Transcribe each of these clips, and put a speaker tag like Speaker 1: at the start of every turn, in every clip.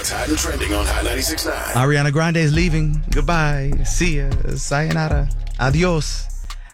Speaker 1: what's hot and trending on Hot 96.9.
Speaker 2: Ariana Grande is leaving. Goodbye. See ya. Sayonara. Adios.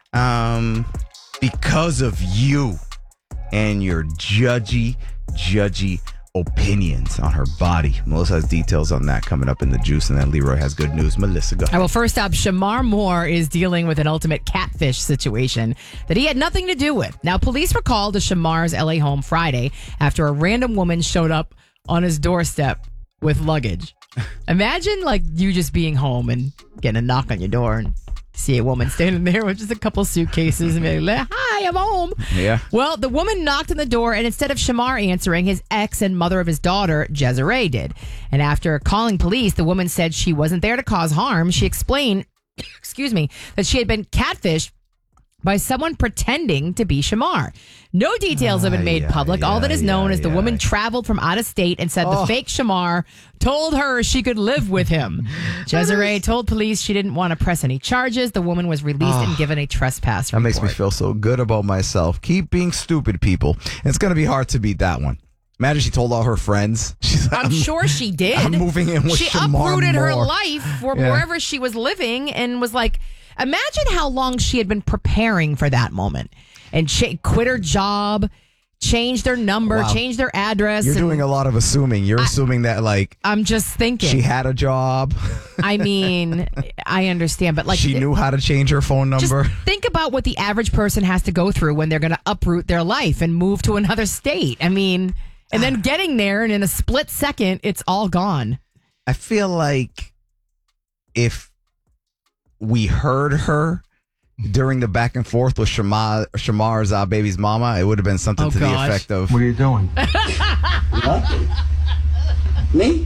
Speaker 2: Because of you and your judgy opinions on her body. Melissa has details on that coming up in the juice, and then Leroy has good news. Melissa, go ahead.
Speaker 3: Well, first up, Shamar Moore is dealing with an ultimate catfish situation that he had nothing to do with. Now, police were called to Shamar's LA home Friday after a random woman showed up on his doorstep with luggage. Imagine like you just being home and getting a knock on your door and see a woman standing there with just a couple suitcases and be like, hi, I'm home.
Speaker 2: Yeah.
Speaker 3: Well, the woman knocked on the door, and instead of Shamar answering, his ex and mother of his daughter, Desiree, did. And after calling police, the woman said she wasn't there to cause harm. She explained, that she had been catfished by someone pretending to be Shamar. No details have been made public. All that is known is the woman traveled from out of state and said the fake Shamar told her she could live with him. Desiree told police she didn't want to press any charges. The woman was released and given a trespass report.
Speaker 2: That makes me feel so good about myself. Keep being stupid, people. It's going to be hard to beat that one. Imagine she told all her friends. She's like,
Speaker 3: I'm sure she did.
Speaker 2: I'm moving in with
Speaker 3: She
Speaker 2: Shamar
Speaker 3: uprooted her
Speaker 2: Moore.
Speaker 3: life wherever she was living and was like, imagine how long she had been preparing for that moment and quit her job, changed their number, changed their address.
Speaker 2: You're doing a lot of assuming. You're assuming that, like,
Speaker 3: I'm just thinking.
Speaker 2: she had a job.
Speaker 3: I mean, I understand, but like
Speaker 2: she knew how to change her phone number.
Speaker 3: Just think about what the average person has to go through when they're going to uproot their life and move to another state. I mean, and then getting there and in a split second, it's all gone.
Speaker 2: I feel like if we heard her during the back and forth with Shamar's baby's mama, it would have been something the effect of,
Speaker 4: what are you doing?
Speaker 5: Nothing. Me?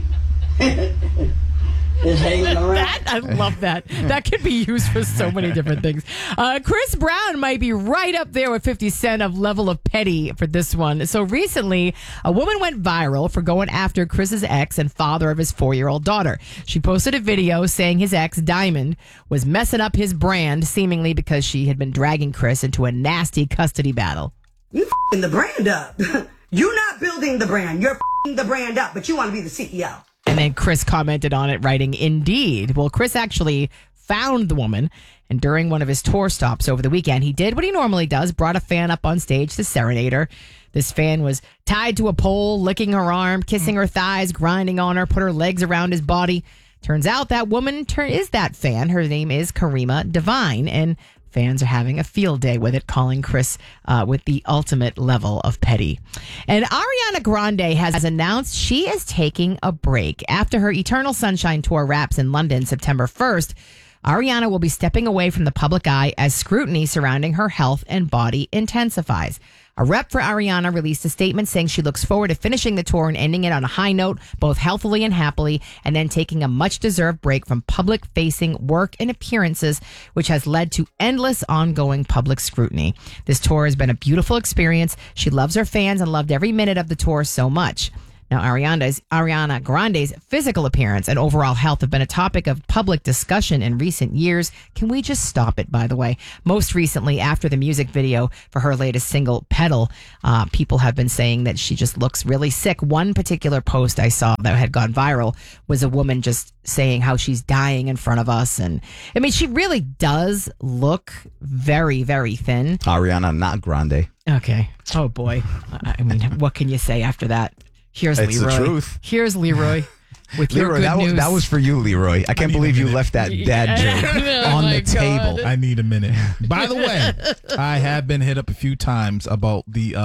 Speaker 5: Just hanging around.
Speaker 3: I love that. That could be used for so many different things. Chris Brown might be right up there with 50 Cent of level of petty for this one. So recently, a woman went viral for going after Chris's ex and father of his 4-year-old daughter. She posted a video saying his ex, Diamond, was messing up his brand, seemingly because she had been dragging Chris into a nasty custody battle.
Speaker 6: You f***ing the brand up. You're not building the brand. You're f***ing the brand up, but you want to be the CEO.
Speaker 3: And then Chris commented on it, writing, "Indeed." Well, Chris actually found the woman, and during one of his tour stops over the weekend, he did what he normally does, brought a fan up on stage to serenade her. This fan was tied to a pole, licking her arm, kissing her thighs, grinding on her, put her legs around his body. Turns out that woman is that fan. Her name is Karima Devine, and fans are having a field day with it, calling Chris with the ultimate level of petty. And Ariana Grande has announced she is taking a break. After her Eternal Sunshine tour wraps in London September 1st, Ariana will be stepping away from the public eye as scrutiny surrounding her health and body intensifies. A rep for Ariana released a statement saying she looks forward to finishing the tour and ending it on a high note, both healthily and happily, and then taking a much-deserved break from public-facing work and appearances, which has led to endless ongoing public scrutiny. This tour has been a beautiful experience. She loves her fans and loved every minute of the tour so much. Now, Ariana Grande's physical appearance and overall health have been a topic of public discussion in recent years. Can we just stop it, by the way? Most recently, after the music video for her latest single, Pedal, people have been saying that she just looks really sick. One particular post I saw that had gone viral was a woman just saying how she's dying in front of us. And I mean, she really does look very, very thin.
Speaker 2: Ariana, not Grande.
Speaker 3: Okay. Oh, boy. I mean, what can you say after that? Here's
Speaker 2: It's
Speaker 3: Leroy.
Speaker 2: the truth.
Speaker 3: Here's Leroy with your
Speaker 2: Leroy,
Speaker 3: good news.
Speaker 2: that was for you, Leroy. I can't believe you left that dad joke on the table.
Speaker 4: I need a minute. By the way, I have been hit up a few times about the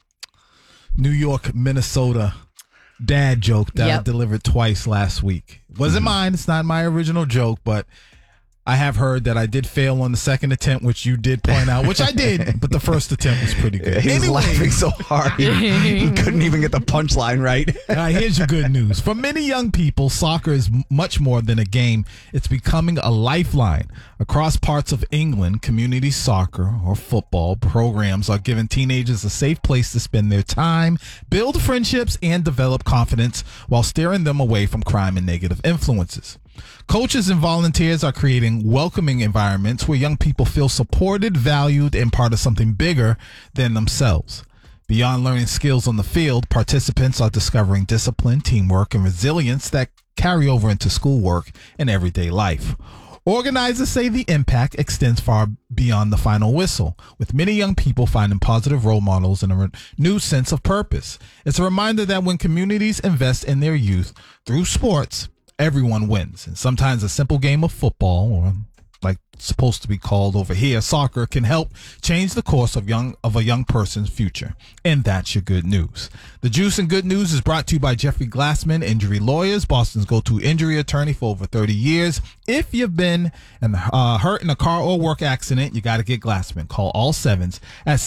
Speaker 4: New York, Minnesota dad joke that I delivered twice last week. Wasn't mine. It's not my original joke, but I have heard that I did fail on the second attempt, which you did point out, which I did, but the first attempt was pretty good.
Speaker 2: He was laughing so hard, he couldn't even get the punchline right.
Speaker 4: Here's your good news. For many young people, soccer is much more than a game. It's becoming a lifeline. Across parts of England, community soccer or football programs are giving teenagers a safe place to spend their time, build friendships, and develop confidence while steering them away from crime and negative influences. Coaches and volunteers are creating welcoming environments where young people feel supported, valued, and part of something bigger than themselves. Beyond learning skills on the field, participants are discovering discipline, teamwork, and resilience that carry over into schoolwork and everyday life. Organizers say the impact extends far beyond the final whistle, with many young people finding positive role models and a new sense of purpose. It's a reminder that when communities invest in their youth through sports, everyone wins. And sometimes a simple game of football, or like supposed to be called over here, soccer, can help change the course of a young person's future. And that's your good news. The Juice and Good News is brought to you by Jeffrey Glassman Injury Lawyers, Boston's go-to injury attorney for over 30 years. If you've been hurt in a car or work accident, you got to get Glassman. Call all sevens at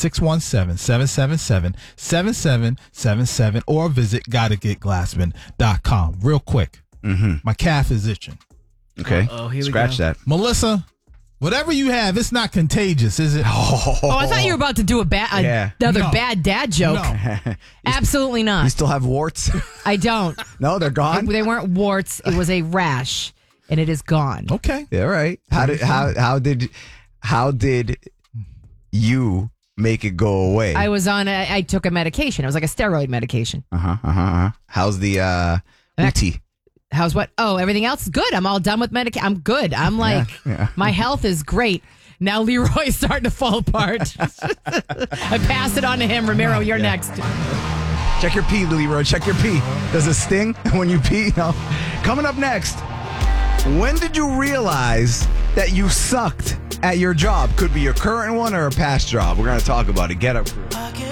Speaker 4: 617-777-7777 or visit gottagetglassman.com. Real quick, my calf is itching.
Speaker 2: Okay.
Speaker 3: Here we
Speaker 2: Scratch
Speaker 3: go.
Speaker 2: that.
Speaker 4: Melissa, whatever you have, it's not contagious, is it?
Speaker 3: Oh, I thought you were about to do another
Speaker 4: No.
Speaker 3: bad dad joke.
Speaker 4: No.
Speaker 3: Absolutely not.
Speaker 2: You still have warts?
Speaker 3: I don't.
Speaker 2: No, they're gone.
Speaker 3: They weren't warts. It was a rash, and it is gone.
Speaker 4: Okay.
Speaker 2: Yeah, right. How did you make it go away?
Speaker 3: I took a medication. It was like a steroid medication.
Speaker 2: How's the booty?
Speaker 3: How's what? Oh, everything else is good. I'm all done with medication. I'm good. I'm like, my health is great. Now Leroy's starting to fall apart. I pass it on to him. Ramiro, you're next.
Speaker 2: Check your pee, Leroy. Check your pee. Does it sting when you pee? No. Coming up next, when did you realize that you sucked at your job? Could be your current one or a past job. We're going to talk about it. Get up, crew.